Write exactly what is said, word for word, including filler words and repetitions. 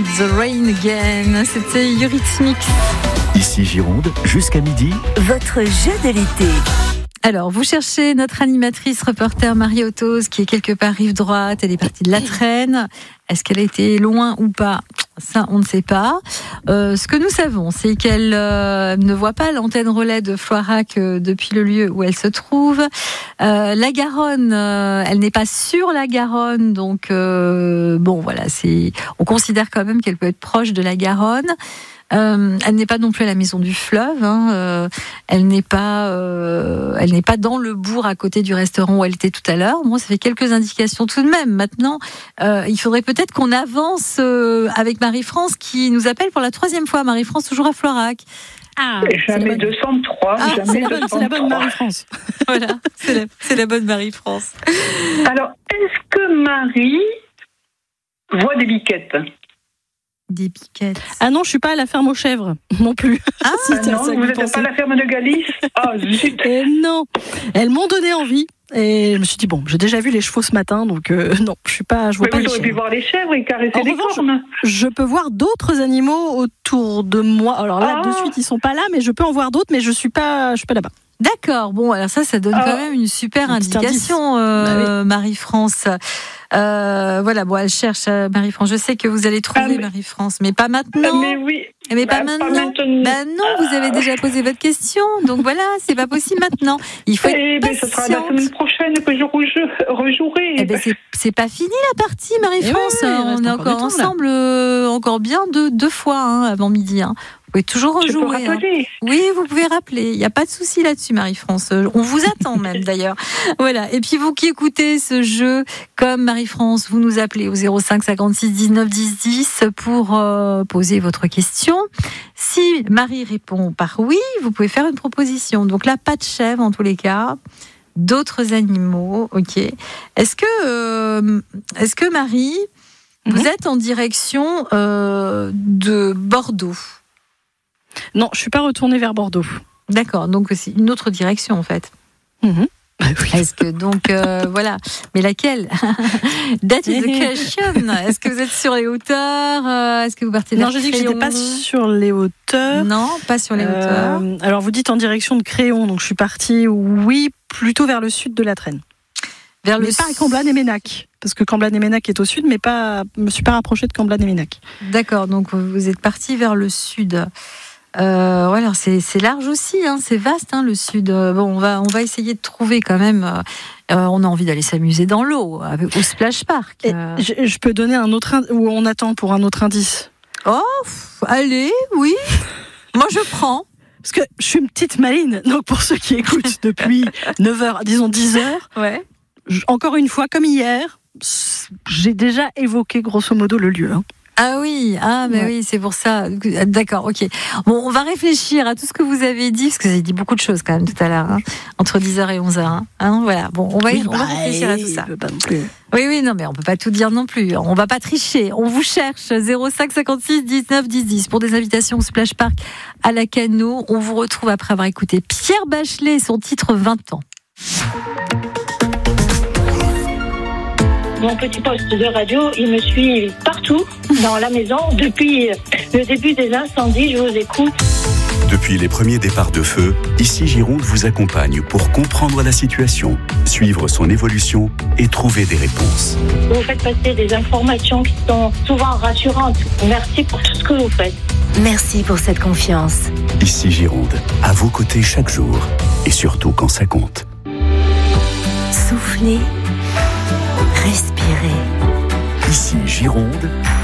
the Rain Again. C'était Eurythmics. Ici Gironde, jusqu'à midi. Votre jeu de l'été. Alors, vous cherchez notre animatrice reporter Marie Ottoz, qui est quelque part rive droite. Elle est partie de la Traîne. Est-ce qu'elle a été loin ou pas ? Ça, on ne sait pas. Euh, ce que nous savons, c'est qu'elle euh, ne voit pas l'antenne relais de Floirac euh, depuis le lieu où elle se trouve. Euh, la Garonne, euh, elle n'est pas sur la Garonne, donc euh, bon, voilà, c'est. On considère quand même qu'elle peut être proche de la Garonne. Euh, elle n'est pas non plus à la Maison du Fleuve. Hein, euh, elle n'est pas, euh, elle n'est pas dans le bourg à côté du restaurant où elle était tout à l'heure. Moi, ça fait quelques indications tout de même. Maintenant, euh, il faudrait peut-être qu'on avance euh, avec Marie-France qui nous appelle pour la troisième fois. Marie-France, toujours à Floirac. Ah, jamais deux cent trois. Ah, jamais c'est, la bonne, deux cent trois. c'est la bonne Marie-France. Voilà, c'est la, c'est la bonne Marie-France. Alors, est-ce que Marie voit des biquettes? Des piquettes. Ah non, je suis pas à la ferme aux chèvres non plus. Ah, Si Ah c'est à non, ça que vous vous n'êtes pensez. pas à la ferme de Galice? Ah, zut. Et non, elles m'ont donné envie. Et je me suis dit bon, j'ai déjà vu les chevaux ce matin, donc euh, non, je suis pas, je vois Mais pas vous les auriez pu chèvres. voir les chèvres et caresser En les revanche, cornes. Je peux voir d'autres animaux autour de moi. Alors là, Ah. de suite, ils sont pas là, mais je peux en voir d'autres, mais je suis pas, je suis pas là-bas. D'accord. Bon, alors ça, ça donne Ah. quand même une super Un petit indication, euh, Marie-France. Euh, voilà, bon, elle cherche euh, Marie-France. Je sais que vous allez trouver Ah, mais- Marie-France, mais pas maintenant. Ah, mais oui. Mais pas Bah, maintenant. maintenant. Ben non, vous avez déjà posé votre question. Donc voilà, c'est pas possible maintenant. Il faut Eh être ben, ce sera la patiente. semaine prochaine que je rejou- rejouerai. Eh ben, c'est, c'est pas fini la partie, Marie-France. Eh oui, oui, il On reste est encore encore du temps, là. ensemble, euh, encore bien deux, deux fois hein, avant midi. Hein. Vous pouvez toujours Je peux rejouer. hein. rappeler. Oui, vous pouvez rappeler. Il n'y a pas de souci là-dessus, Marie-France. Euh, On vous attend même d'ailleurs. Voilà. Et puis vous qui écoutez ce jeu, comme Marie-France, vous nous appelez au zéro cinq cinquante-six dix-neuf dix dix pour euh, poser votre question. Si Marie répond par oui, vous pouvez faire une proposition. Donc là, pas de chèvre en tous les cas. D'autres animaux, ok. Est-ce que, euh, est-ce que Marie, vous Mhm. êtes en direction euh, de Bordeaux ? Non, je suis pas retournée vers Bordeaux. D'accord, donc c'est une autre direction en fait. Mhm. Bah oui. Est-ce que donc euh, voilà, mais laquelle? That is the question. Est-ce que vous êtes sur les hauteurs? euh, Est-ce que vous partez vers Non, je dis que j'étais Créon? pas sur les hauteurs. Non, pas sur les hauteurs. Euh, alors vous dites en direction de Créon, donc je suis partie, oui, plutôt vers le sud de la Traîne. Vers Mais pas à Camblanne et Ménac, parce que Camblanne et Ménac est au sud, mais pas, je me suis pas rapprochée de Camblanne et Ménac. D'accord, donc vous êtes parti vers le sud. Euh, ouais, alors c'est, c'est large aussi, hein, c'est vaste hein, le sud. Euh, Bon, on va on va essayer de trouver quand même. Euh, euh, on a envie d'aller s'amuser dans l'eau, avec, au splash park. Et Euh, je, je peux donner un autre ind- ou on attend pour un autre indice. Oh, pff, allez, oui. Moi je prends. Parce que je suis une petite maline, donc pour ceux qui écoutent depuis neuf heures, disons dix heures, Ouais. je- encore une fois, comme hier, j'ai déjà évoqué grosso modo le lieu. hein. Ah oui, ah mais Ouais. oui, c'est pour ça. D'accord, ok. Bon, on va réfléchir à tout ce que vous avez dit, parce que vous avez dit beaucoup de choses quand même tout à l'heure, hein, entre dix heures et onze heures. Hein. Hein, voilà, bon, on va, y- Oui, on va bah, réfléchir à tout il ça. peut pas non plus. Oui, oui, non, mais on peut pas tout dire non plus. On va pas tricher. On vous cherche zéro cinq cinquante-six dix-neuf dix dix pour des invitations au Splash Park à la Cano. On vous retrouve après avoir écouté Pierre Bachelet et son titre vingt ans. Mon petit poste de radio, il me suit partout dans la maison. Depuis le début des incendies, je vous écoute. Depuis les premiers départs de feu, Ici Gironde vous accompagne pour comprendre la situation, suivre son évolution et trouver des réponses. Vous faites passer des informations qui sont souvent rassurantes. Merci pour tout ce que vous faites. Merci pour cette confiance. Ici Gironde, à vos côtés chaque jour et surtout quand ça compte. Soufflez, respirez. Ici Gironde,